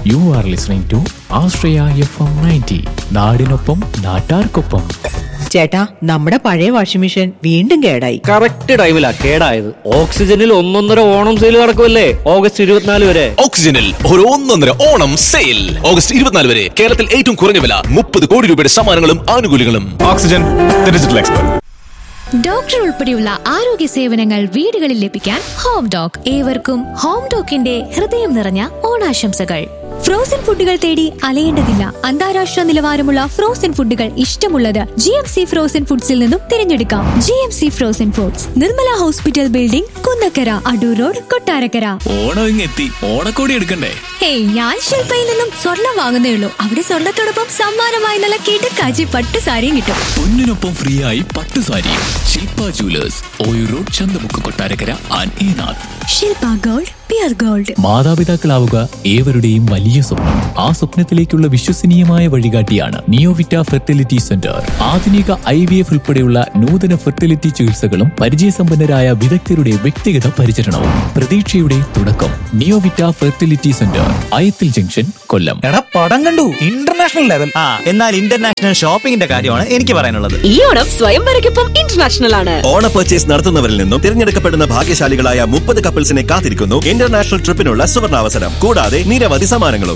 You are listening to Astraya FM 90. നാടിനൊപ്പം നാട്ടാർക്കൊപ്പം. ചേട്ടാ, നമ്മുടെ പഴയ വാഷിംഗ് മെഷീൻ വീണ്ടും കേടായി. കറക്റ്റ് ടൈമിലാ കേടായത്. ഓക്സിജനിൽ 1.5 ഓണം സെയിൽ നടക്കുമല്ലേ ഓഗസ്റ്റ് 24 വരെ. ഓക്സിജനിൽ ഒരു 1.5 ഓണം സെയിൽ ഓഗസ്റ്റ് 24 വരെ. കേരളത്തിൽ ഏറ്റവും കുറഞ്ഞ വില, 30 കോടി രൂപയുടെ സമ്മാനങ്ങളും ആനുകൂല്യങ്ങളും. Oxygen, the digital expert. Doctor ഉൾപ്പെടെയുള്ള ആരോഗ്യ സേവനങ്ങൾ വീടുകളിൽ ലഭിക്കാൻ ഹോം ഡോക്. ഏവർക്കും ഹോം ഡോക്കിന്റെ ഹൃദയം നിറഞ്ഞ ഓണാശംസകൾ. ഫ്രോസൺ ഫുഡുകൾ തേടി അലയേണ്ടതില്ല. അന്താരാഷ്ട്ര നിലവാരമുള്ള ഫ്രോസൺ ഫുഡുകൾ ഇഷ്ടമുള്ളത് GMC ഫ്രോസൺ ഫുഡ്സിൽ നിന്നും തിരഞ്ഞെടുക്കാം. GMC frozen foods, Nirmala hospital building, Kunnakkara, Adoor road, Kottarakkara. Onam ഇങ്ങെത്തി, ഓണക്കോടി എടുക്കണ്ടേ? ഹേയ്, ഞാൻ ശില്പയിൽ നിന്നും സ്വർണം വാങ്ങുന്നേ ഉള്ളൂ. അവിടെ സ്വർണത്തോടൊപ്പം സമ്മാനമായി നല്ല കിടക്കാച്ചി പട്ട് സാരിയും കിട്ടും. പൊന്നിനൊപ്പം ഫ്രീ ആയി പട്ട് സാരിയും. ശില്പ jewellers, Oyoor road, Chanthamukku, Kottarakkara and ഈനാഥ്. Shilpa gold, peer gold. മാതാപിതാക്കളാവുക ഏവരുടെയും വലിയ സ്വപ്നം. ആ സ്വപ്നത്തിലേക്കുള്ള വിശ്വസനീയമായ വഴികാട്ടിയാണ് നിയോവിറ്റ ഫെർട്ടിലിറ്റി സെന്റർ. ആധുനിക IVF ഉൾപ്പെടെയുള്ള നൂതന ഫെർട്ടിലിറ്റി ചികിത്സകളും പരിചയസമ്പന്നരായ വിദഗ്ധരുടെ വ്യക്തിഗത പരിചരണവും. പ്രതീക്ഷയുടെ തുടക്കം. നിയോവിറ്റ ഫെർട്ടിലിറ്റി സെന്റർ, അയത്തിൽ ജംഗ്ഷൻ, കൊല്ലം. പടം കണ്ടു, ഇന്റർനാഷണൽ ലെവൽ. എന്നാൽ ഇന്റർനാഷണൽ ഷോപ്പിംഗിന്റെ കാര്യമാണ് എനിക്ക് പറയാനുള്ളത്. ഈ ഓണം സ്വയംവരയ്ക്കൊപ്പം ഇന്റർനാഷണൽ ആണ്. ഓണ പർച്ചേസ് നടത്തുന്നവരിൽ നിന്നും തിരഞ്ഞെടുക്കപ്പെടുന്ന ഭാഗ്യശാലികളായ 30 കപ്പിൾസിനെ കാത്തിരിക്കുന്നു ഇന്റർനാഷണൽ ട്രിപ്പിനുള്ള സുവർണാവസരം. കൂടാതെ നിരവധി സമ്മാനങ്ങളും.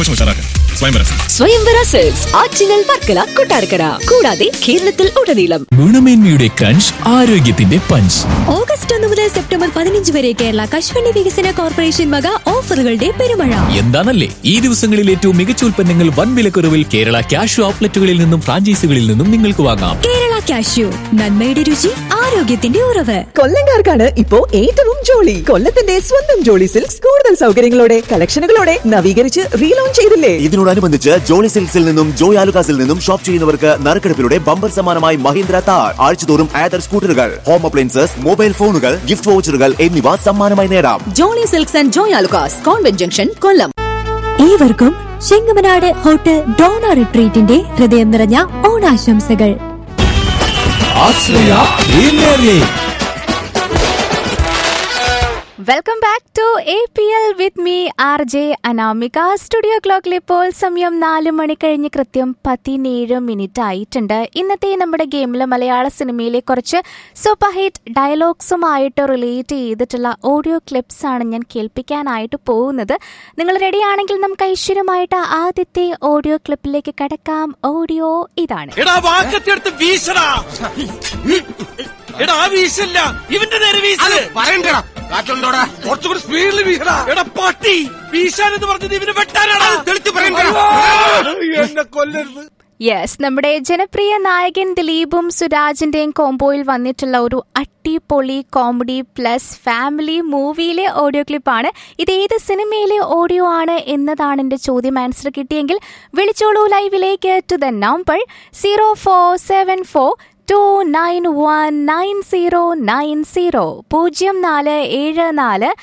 സ്വയംവര സെയിൽസ് ആറ്റിങ്ങൽ, വർക്കല, കൊട്ടാരക്കര, കൂടാതെ കേരളത്തിൽ ഉടനീളം. ഗുണമേന്മയുടെ ക്രഞ്ച്, ആരോഗ്യത്തിന്റെ പഞ്ച്. ഓഗസ്റ്റ് 1 മുതൽ സെപ്റ്റംബർ 15 വരെ കേരള കശുവണ്ടി വികസന കോർപ്പറേഷൻ വക ഓഫറുകളുടെ പെരുമഴ. എന്താണല്ലേ ഈ ദിവസങ്ങളിൽ ഏറ്റവും മികച്ച ഉൽപ്പന്നങ്ങൾ വൻ വിലക്കുറവിൽ കേരള കാഷ്യൂ ഔട്ട്ലെറ്റുകളിൽ നിന്നും ഫ്രാഞ്ചൈസികളിൽ നിന്നും നിങ്ങൾക്ക് വാങ്ങാം. കേരള കാഷ്യൂ, നന്മയുടെ രുചി, ആരോഗ്യത്തിന്റെ ഉറവ്. കൊല്ലംകാർക്കാണ് ഇപ്പോ ഏറ്റവും ജോളി. കൊല്ലത്തിന്റെ സ്വന്തം ജോളി സിൽക്സ് കൂടുതൽ സൗകര്യങ്ങളോടെ, കളക്ഷനുകളോടെ നവീകരിച്ച് റീലോഞ്ച് ചെയ്തില്ലേ. ഇതിനോടനുബന്ധിച്ച് ജോളി സിൽക്സിൽ നിന്നും ജോയ് ആലുകാസിൽ നിന്നും ഷോപ്പ് ചെയ്യുന്നവർക്ക് നറുക്കെടുപ്പിലൂടെ ബമ്പർ സമ്മാനമായി മഹീന്ദ്ര താർ, ആഴ്ചതോറും ആദർ സ്കൂട്ടറുകൾ, ഹോം അപ്ലയൻസസ്, മൊബൈൽ ഫോണുകൾ, ഗിഫ്റ്റ് വൗച്ചറുകൾ എന്നിവ സമ്മാനമായി നേടാം. Jolly silks and Joy Alukkas, convent junction, കൊല്ലം. ഏവർക്കും ചെങ്ങമനാട് ഹോട്ടൽ ഡോണ റിട്രീറ്റിന്റെ ഹൃദയം നിറഞ്ഞ ഓണാശംസകൾ. Welcome back to APL with me RJ Anamika. Studio ക്ലോക്കിൽ ഇപ്പോൾ സമയം 4 മണി കഴിഞ്ഞ് കൃത്യം 17 ആയിട്ടുണ്ട്. ഇന്നത്തെ നമ്മുടെ ഗെയിമിൽ മലയാള സിനിമയിലെ കുറച്ച് സൂപ്പർ ഹിറ്റ് ഡയലോഗ്സുമായിട്ട് റിലേറ്റ് ചെയ്തിട്ടുള്ള ഓഡിയോ ക്ലിപ്സ് ആണ് ഞാൻ കേൾപ്പിക്കാനായിട്ട് പോകുന്നത്. നിങ്ങൾ റെഡിയാണെങ്കിൽ നമുക്ക് ഐശ്വര്യമായിട്ട് ആദ്യത്തെ ഓഡിയോ ക്ലിപ്പിലേക്ക് കടക്കാം. ഓഡിയോ ഇതാണ്. ഇവന്റെ നേരെ കുറച്ചുകൂടി സ്പീഡിൽ വീശടാ. എടാ പട്ടി, വീശാനെന്ന് പറഞ്ഞത് ഇവന് വെട്ടാനാണ്. എന്നെ കൊല്ലരുത്. യെസ്, നമ്മുടെ ജനപ്രിയ നായകൻ ദിലീപും സുരാജിന്റെയും കോംബോയിൽ വന്നിട്ടുള്ള ഒരു അടിപൊളി കോമഡി പ്ലസ് ഫാമിലി മൂവിയിലെ ഓഡിയോ ക്ലിപ്പാണ്. ഇത് ഏത് സിനിമയിലെ ഓഡിയോ ആണ് എന്നതാണ് എന്റെ ചോദ്യം. ആൻസർ കിട്ടിയെങ്കിൽ വിളിച്ചോളൂ ലൈവിലേക്ക് ടു ദ നമ്പർ 0474 2919090 0474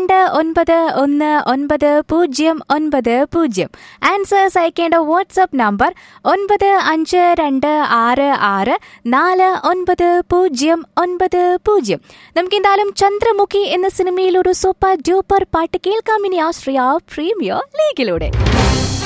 2919090. ആൻസേഴ്സ് അയക്കേണ്ട വാട്സ്ആപ്പ് നമ്പർ 9526649090. നമുക്ക് എന്തായാലും ചന്ദ്രമുഖി എന്ന സിനിമയിൽ ഒരു സൂപ്പർ ഡ്യൂപ്പർ പാട്ട് കേൾക്കാം ഇനി ആശ്രയ പ്രീമിയർ ലീഗിലൂടെ.